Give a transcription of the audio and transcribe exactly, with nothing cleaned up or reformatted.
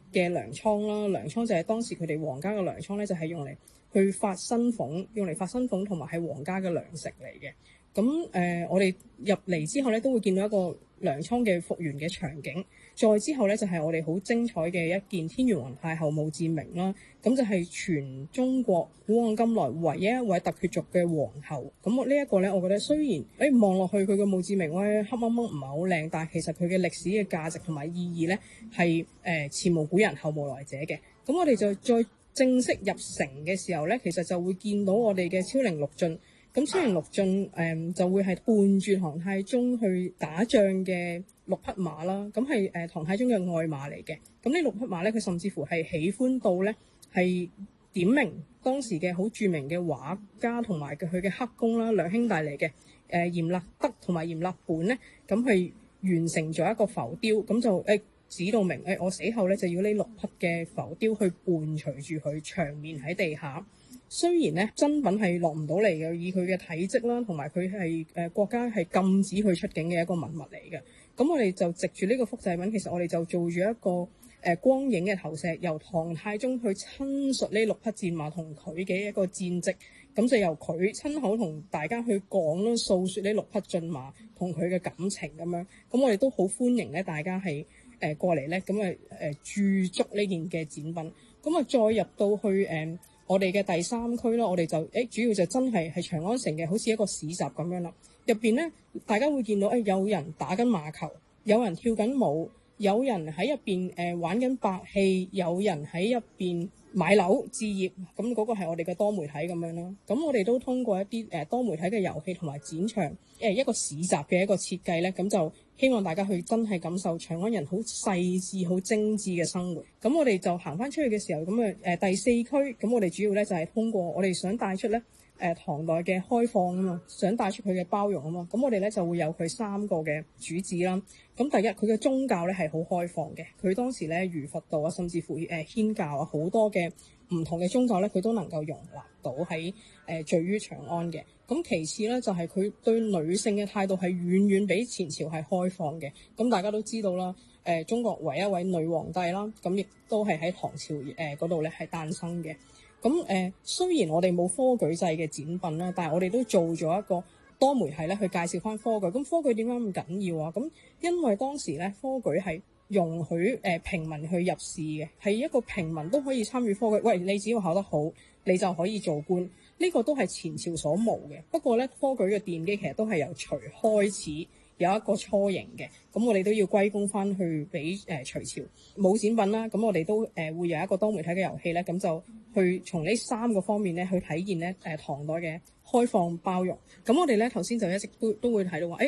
嘅糧倉啦，糧倉就係當時佢哋皇家嘅糧倉咧，就係用嚟去發薪俸，用嚟發薪俸同埋係皇家嘅糧食嚟嘅。咁誒、呃，我哋入嚟之後咧，都會見到一個糧倉嘅復原嘅場景。再之後咧，就係、是、我哋好精彩嘅一件天元皇太后墓誌銘啦。咁就係全中國古往今來唯一一位突厥族嘅皇后。咁我呢一個咧，我覺得雖然誒望落去佢嘅墓誌銘咧黑掹掹唔係好靚，但係其實佢嘅歷史嘅價值同埋意義咧係誒前無古人後無來者嘅。咁我哋就再正式入城嘅時候咧，其實就會見到我哋嘅超靈六進。咁超靈六進誒、嗯、就會係伴住唐太宗去打仗嘅六匹馬啦。咁係誒唐太宗嘅愛馬嚟嘅。咁呢六匹馬咧，佢甚至乎係喜歡到咧係點名當時嘅好著名嘅畫家同埋佢嘅黑工啦，兩兄弟嚟嘅誒閻勒德同埋閻勒本咧，咁係完成咗一個浮雕，咁就誒、欸、指到明誒、欸、我死後咧就要呢六匹嘅浮雕去伴隨住佢長眠喺地下。雖然咧真品係落唔到嚟嘅，以佢嘅體積啦，同埋佢係誒國家係禁止佢出境嘅一個文物嚟嘅。咁我哋就藉住呢個複製品，其實我哋就做咗一個誒、呃、光影嘅投射，由唐太宗去親述呢六匹戰馬同佢嘅一個戰績，咁就由佢親口同大家去講啦，訴説呢六匹駿馬同佢嘅感情咁樣。咁我哋都好歡迎咧，大家係誒、呃、過嚟咧，咁啊誒駐足呢件嘅展品。咁啊再入到去誒。呃我哋嘅第三區啦，我哋就誒、欸、主要就真係係長安城嘅，好似一個市集咁樣啦。入邊咧，大家會見到誒、欸、有人打緊馬球，有人跳緊舞，有人喺入邊誒玩緊白戲，有人喺入邊買樓置業。咁嗰個係我哋嘅多媒體咁樣啦。咁我哋都通過一啲誒多媒體嘅遊戲同埋展場誒一個市集嘅一個設計咧，咁就希望大家去真係感受長安人好細緻、好精緻嘅生活。咁我哋就行翻出去嘅時候，咁啊誒第四區，咁我哋主要咧就係通過我哋想帶出咧誒、呃、唐代嘅開放啊嘛，想帶出佢嘅包容啊嘛。咁我哋咧就會有佢三個嘅主旨啦。咁第一，佢嘅宗教咧係好開放嘅，佢當時咧儒佛道啊，甚至乎誒祆教啊，好多嘅唔同嘅宗教咧，佢都能夠容納到喺誒聚於長安嘅。咁其次咧，就係、是、佢對女性嘅態度係遠遠比前朝係開放嘅。咁大家都知道啦，誒、呃、中國唯一一位女皇帝啦，咁亦都係喺唐朝誒嗰度咧係誕生嘅。咁誒、呃、雖然我哋冇科舉制嘅展品啦，但係我哋都做咗一個多媒體咧去介紹翻科舉。咁科舉點解咁緊要啊？咁因為當時咧科舉係容許誒、呃、平民去入試嘅，係一個平民都可以參與科舉。喂，你只要考得好，你就可以做官。呢、這個都係前朝所無嘅。不過咧，科舉嘅奠基其實都係由隋開始有一個雛形嘅。咁我哋都要歸功翻去俾誒隋朝冇展品啦。咁我哋都誒、呃、會有一個多媒體嘅遊戲咧，咁就去從呢三個方面咧去體現咧誒、呃、唐代嘅開放包容。咁我哋咧頭先就一直都都會睇到話，誒、欸。